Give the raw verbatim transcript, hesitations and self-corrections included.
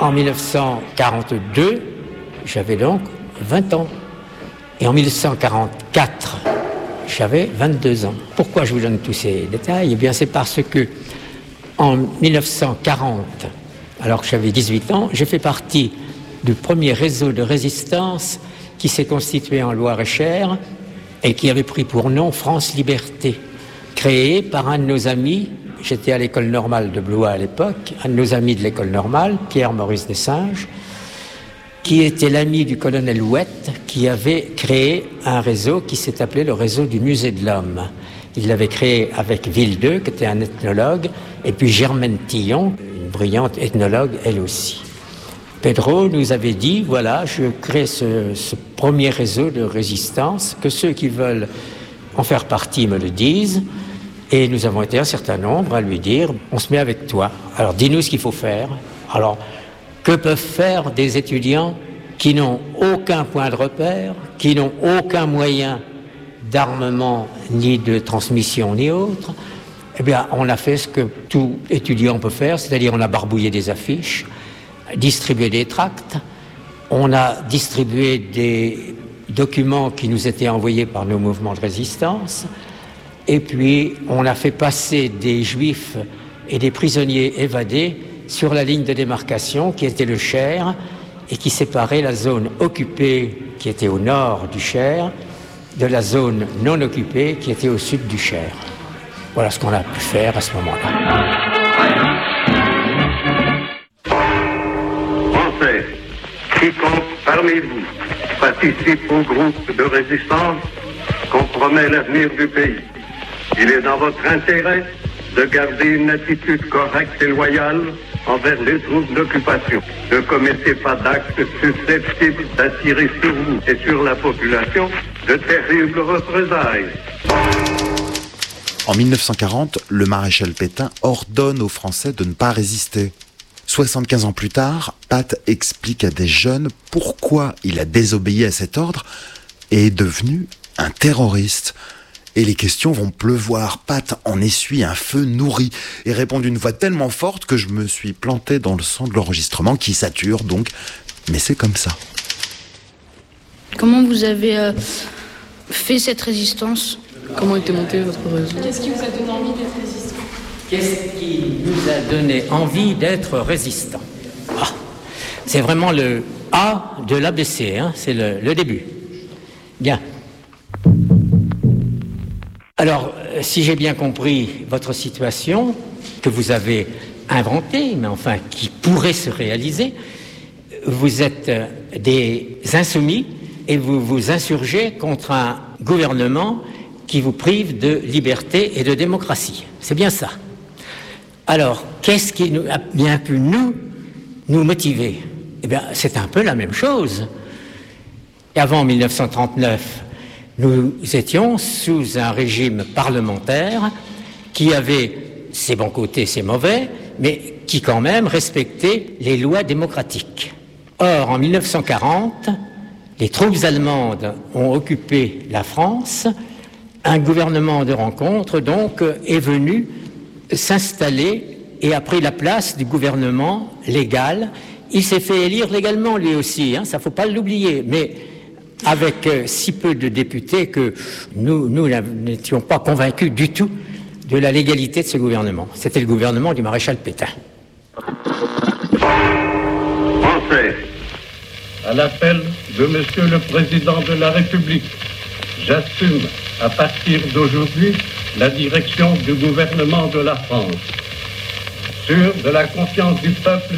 En dix-neuf cent quarante-deux, j'avais donc vingt ans. Et en dix-neuf cent quarante-quatre, j'avais vingt-deux ans. Pourquoi je vous donne tous ces détails ? Eh bien, c'est parce que en dix-neuf cent quarante, alors que j'avais dix-huit ans, j'ai fait partie du premier réseau de résistance qui s'est constitué en Loir-et-Cher et qui avait pris pour nom France Liberté, créé par un de nos amis. J'étais à l'école normale de Blois à l'époque, un de nos amis de l'école normale, Pierre-Maurice Dessinges, qui était l'ami du colonel Houette, qui avait créé un réseau qui s'est appelé le réseau du Musée de l'Homme. Il l'avait créé avec Vildeux, qui était un ethnologue, et puis Germaine Tillon, une brillante ethnologue, elle aussi. Pedro nous avait dit, voilà, je crée ce, ce premier réseau de résistance, que ceux qui veulent en faire partie me le disent, et nous avons été un certain nombre à lui dire, on se met avec toi, alors dis-nous ce qu'il faut faire. Alors, que peuvent faire des étudiants qui n'ont aucun point de repère, qui n'ont aucun moyen d'armement, ni de transmission, ni autre? Eh bien, on a fait ce que tout étudiant peut faire, c'est-à-dire on a barbouillé des affiches, distribué des tracts, on a distribué des documents qui nous étaient envoyés par nos mouvements de résistance, et puis on a fait passer des juifs et des prisonniers évadés sur la ligne de démarcation qui était le Cher et qui séparait la zone occupée qui était au nord du Cher de la zone non occupée qui était au sud du Cher. Voilà ce qu'on a pu faire à ce moment-là. Français, quiconque parmi vous participe au groupe de résistance compromet l'avenir du pays. Il est dans votre intérêt de garder une attitude correcte et loyale envers les troupes d'occupation. Ne commettez pas d'actes susceptibles d'attirer sur vous et sur la population de terribles représailles. En dix-neuf cent quarante, le maréchal Pétain ordonne aux Français de ne pas résister. soixante-quinze ans plus tard, Pat explique à des jeunes pourquoi il a désobéi à cet ordre et est devenu un terroriste. Et les questions vont pleuvoir. Pat en essuie un feu nourri et répond d'une voix tellement forte que je me suis planté dans le son de l'enregistrement qui sature donc. Mais c'est comme ça. Comment vous avez euh, fait cette résistance ? Comment était monté votre réseau ? Qu'est-ce qui vous a donné envie d'être résistant ? Qu'est-ce qui nous a donné envie d'être résistant ? Ah, c'est vraiment le A de l'A B C, hein, c'est le, le début. Bien. Alors, si j'ai bien compris votre situation, que vous avez inventée, mais enfin qui pourrait se réaliser, vous êtes des insoumis et vous vous insurgez contre un gouvernement qui vous prive de liberté et de démocratie. C'est bien ça. Alors, qu'est-ce qui nous a bien pu nous, nous motiver ? Eh bien, c'est un peu la même chose. Et avant dix-neuf cent trente-neuf, nous étions sous un régime parlementaire qui avait ses bons côtés, ses mauvais, mais qui quand même respectait les lois démocratiques. Or, en dix-neuf cent quarante, les troupes allemandes ont occupé la France. Un gouvernement de rencontre, donc, est venu s'installer et a pris la place du gouvernement légal. Il s'est fait élire légalement, lui aussi, hein, ça ne faut pas l'oublier, mais avec euh, si peu de députés que nous, nous n'étions pas convaincus du tout de la légalité de ce gouvernement. C'était le gouvernement du maréchal Pétain. Français, à l'appel de Monsieur le Président de la République, j'assume à partir d'aujourd'hui la direction du gouvernement de la France. Sûr de la confiance du peuple